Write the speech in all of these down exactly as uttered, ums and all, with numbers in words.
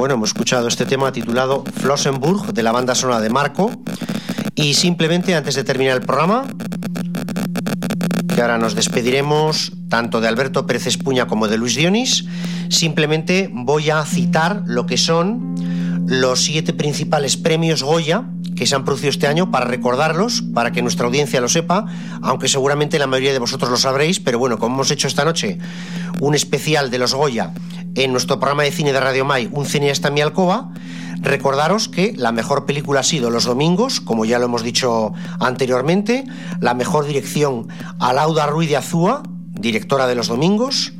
Bueno, hemos escuchado este tema titulado Flossenburg, de la banda sonora de Marco. Y simplemente, antes de terminar el programa, que ahora nos despediremos tanto de Alberto Pérez Espuña como de Luis Dionís, simplemente voy a citar lo que son los siete principales premios Goya que se han producido este año, para recordarlos, para que nuestra audiencia lo sepa, aunque seguramente la mayoría de vosotros lo sabréis, pero bueno, como hemos hecho esta noche un especial de los Goya en nuestro programa de cine de Radio Mai, Un cineasta en mi alcoba, recordaros que la mejor película ha sido Los Domingos, como ya lo hemos dicho anteriormente, la mejor dirección a Lauda Ruiz de Azúa, directora de Los Domingos,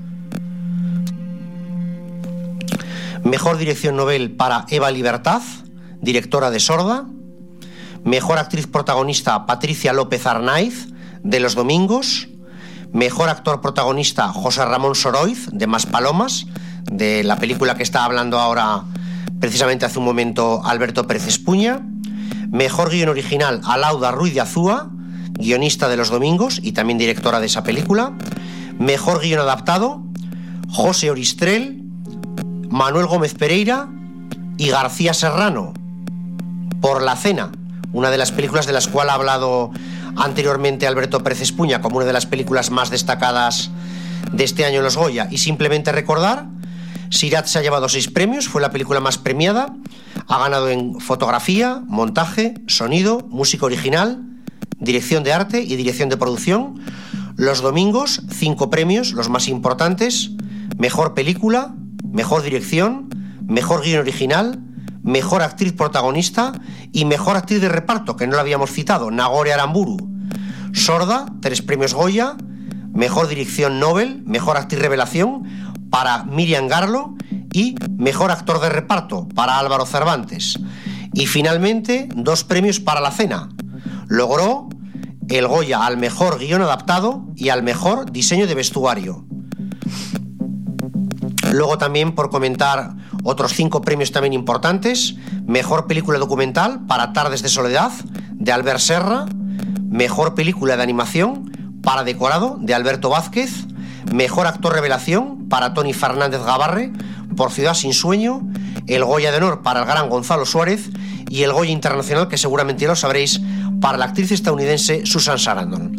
mejor dirección Nobel para Eva Libertad, directora de Sorda, mejor actriz protagonista Patricia López Arnaiz, de Los Domingos, mejor actor protagonista José Ramón Soroiz, de Maspalomas, de la película que está hablando ahora precisamente hace un momento Alberto Pérez Espuña, mejor guion original Alauda Ruiz de Azúa, guionista de Los Domingos y también directora de esa película, mejor guion adaptado José Oristrel, Manuel Gómez Pereira y García Serrano, por La Cena, una de las películas de las cuales ha hablado anteriormente Alberto Pérez Espuña como una de las películas más destacadas de este año en los Goya. Y simplemente recordar, Sirat se ha llevado seis premios, fue la película más premiada, ha ganado en fotografía, montaje, sonido, música original, dirección de arte y dirección de producción. Los Domingos, cinco premios, los más importantes: mejor película, mejor dirección, mejor guion original, mejor actriz protagonista y mejor actriz de reparto, que no la habíamos citado, Nagore Aramburu. Sorda, tres premios Goya, mejor dirección Nobel, mejor actriz revelación para Miriam Garlo y mejor actor de reparto para Álvaro Cervantes. Y finalmente, dos premios para La Cena. Logró el Goya al mejor guión adaptado y al mejor diseño de vestuario. Luego también, por comentar otros cinco premios también importantes: mejor película documental para Tardes de Soledad, de Albert Serra, mejor película de animación para Decorado, de Alberto Vázquez, mejor actor revelación para Tony Fernández Gabarre, por Ciudad sin sueño, el Goya de honor para el gran Gonzalo Suárez y el Goya internacional, que seguramente lo sabréis, para la actriz estadounidense Susan Sarandon.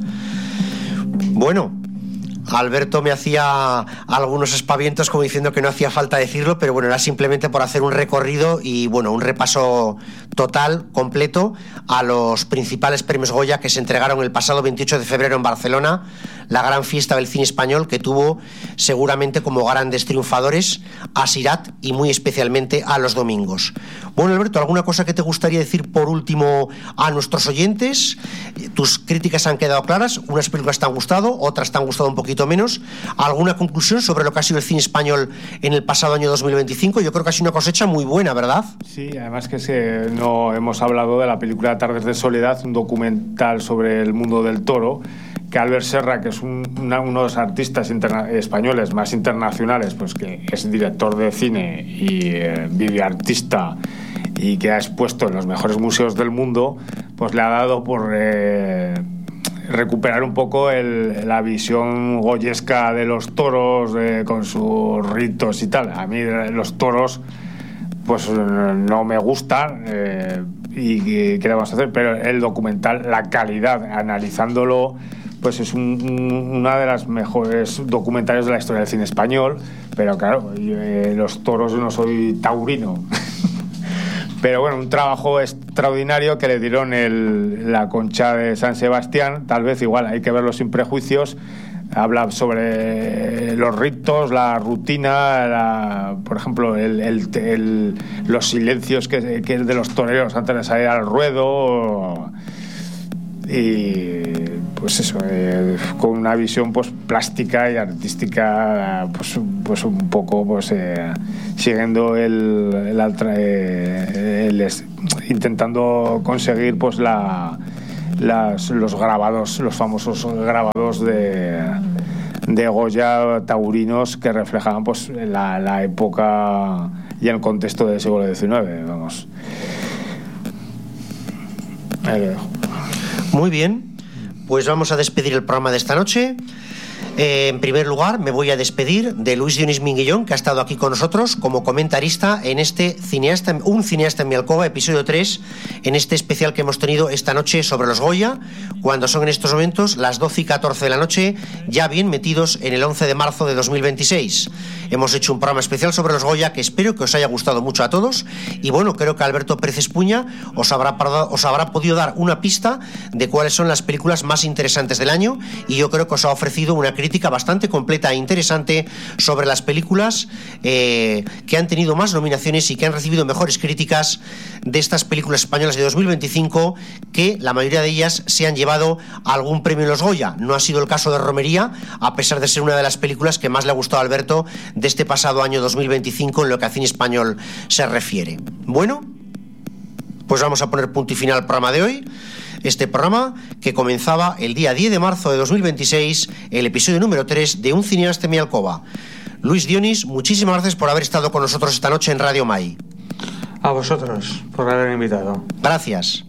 Bueno, Alberto me hacía algunos aspavientos como diciendo que no hacía falta decirlo, pero bueno, era simplemente por hacer un recorrido y bueno, un repaso total, completo, a los principales premios Goya que se entregaron el pasado veintiocho de febrero en Barcelona, la gran fiesta del cine español que tuvo seguramente como grandes triunfadores a Sirat y muy especialmente a Los Domingos. Bueno, Alberto, ¿alguna cosa que te gustaría decir por último a nuestros oyentes? Tus críticas han quedado claras, unas películas te han gustado, otras te han gustado un poquito menos. ¿Alguna conclusión sobre lo que ha sido el cine español en el pasado año dos mil veinticinco? Yo creo que ha sido una cosecha muy buena, ¿verdad? Sí, además que se, no hemos hablado de la película Tardes de Soledad, un documental sobre el mundo del toro, que Albert Serra, que es un, una, uno de los artistas interna- españoles más internacionales, pues que es director de cine y eh, videoartista y que ha expuesto en los mejores museos del mundo, pues le ha dado por eh, recuperar un poco el, la visión goyesca de los toros, eh, con sus ritos y tal. A mí los toros pues no me gustan, eh, y ¿qué le vamos a hacer? Pero el documental, la calidad, analizándolo, pues es un, un, una de las mejores documentales de la historia del cine español. Pero claro, eh, los toros, yo no soy taurino. Pero bueno, un trabajo extraordinario que le dieron el, la Concha de San Sebastián. Tal vez igual hay que verlo sin prejuicios. Habla sobre los ritos, la rutina, la, por ejemplo, el, el, el, los silencios que, que de los toreros antes de salir al ruedo. Y pues eso, eh, con una visión pues plástica y artística, pues, pues un poco pues eh, siguiendo el, el, el, el intentando conseguir pues la las, los grabados, los famosos grabados de de Goya taurinos que reflejaban pues la, la época y el contexto del siglo diecinueve, vamos. Ahí lo dejo. Muy bien, pues vamos a despedir el programa de esta noche. Eh, en primer lugar, me voy a despedir de Luis Dionís Minguillón, que ha estado aquí con nosotros como comentarista en este cineasta, Un cineasta en mi alcoba, episodio tres, en este especial que hemos tenido esta noche sobre los Goya, cuando son en estos momentos las doce y catorce de la noche, ya bien metidos en el once de marzo de dos mil veintiséis. Hemos hecho un programa especial sobre los Goya que espero que os haya gustado mucho a todos, y bueno, creo que Alberto Pérez Espuña os habrá, os habrá podido dar una pista de cuáles son las películas más interesantes del año, y yo creo que os ha ofrecido una crítica crítica bastante completa e interesante sobre las películas eh, que han tenido más nominaciones y que han recibido mejores críticas de estas películas españolas de dos mil veinticinco, que la mayoría de ellas se han llevado algún premio en los Goya. No ha sido el caso de Romería, a pesar de ser una de las películas que más le ha gustado a Alberto de este pasado año dos mil veinticinco en lo que a cine español se refiere. Bueno, pues vamos a poner punto y final al programa de hoy. Este programa que comenzaba el día diez de marzo de dos mil veintiséis, el episodio número tres de Un cineasta en mi alcoba. Luis Dionís, muchísimas gracias por haber estado con nosotros esta noche en Radio Mai. A vosotros por haberme invitado. Gracias.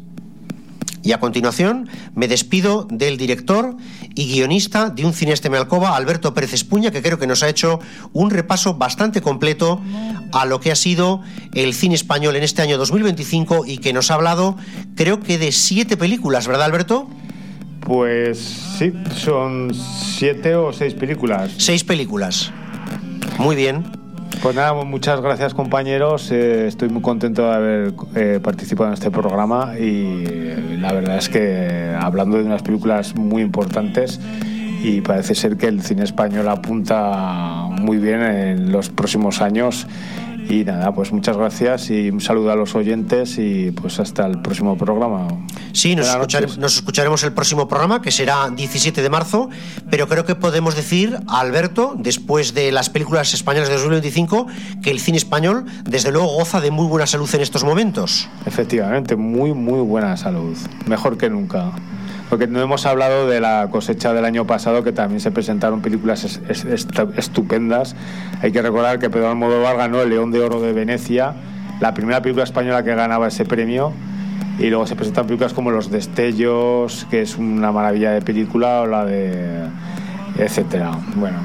Y a continuación me despido del director y guionista de Un cineasta en mi alcoba, Alberto Pérez Espuña, que creo que nos ha hecho un repaso bastante completo a lo que ha sido el cine español en este año dos mil veinticinco, y que nos ha hablado, creo que de siete películas, ¿verdad, Alberto? Pues sí, son siete o seis películas. Seis películas. Muy bien. Pues nada, muchas gracias, compañeros. Eh, estoy muy contento de haber eh, participado en este programa, y eh, la verdad es que hablando de unas películas muy importantes, y parece ser que el cine español apunta muy bien en los próximos años. Y nada, pues muchas gracias y un saludo a los oyentes, y pues hasta el próximo programa. Sí, nos, escuchare, nos escucharemos el próximo programa, que será diecisiete de marzo, pero creo que podemos decir, Alberto, después de las películas españolas de dos mil veinticinco, que el cine español desde luego goza de muy buena salud en estos momentos. Efectivamente, muy muy buena salud, mejor que nunca. Porque no hemos hablado de la cosecha del año pasado, que también se presentaron películas es, es, est, estupendas. Hay que recordar que Pedro Almodóvar ganó el León de Oro de Venecia, la primera película española que ganaba ese premio, y luego se presentan películas como Los Destellos, que es una maravilla de película, o la de... etcétera. Bueno.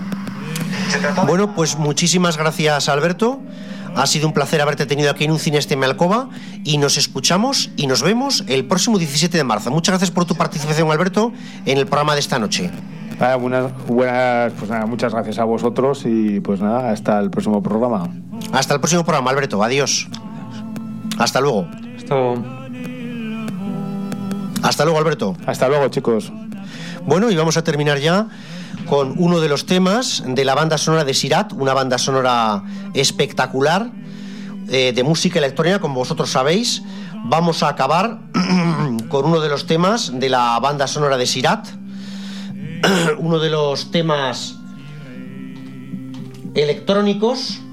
Bueno, pues muchísimas gracias, Alberto. Ha sido un placer haberte tenido aquí en Un cineasta en mi alcoba, y nos escuchamos y nos vemos el próximo diecisiete de marzo. Muchas gracias por tu participación, Alberto, en el programa de esta noche. Ah, buenas, buenas, pues nada, muchas gracias a vosotros, y pues nada, hasta el próximo programa. Hasta el próximo programa, Alberto. Adiós. Hasta luego. Hasta luego. Hasta luego, Alberto. Hasta luego, chicos. Bueno, y vamos a terminar ya con uno de los temas de la banda sonora de Sirat, una banda sonora espectacular eh, de música electrónica, como vosotros sabéis. Vamos a acabar con uno de los temas de la banda sonora de Sirat, uno de los temas electrónicos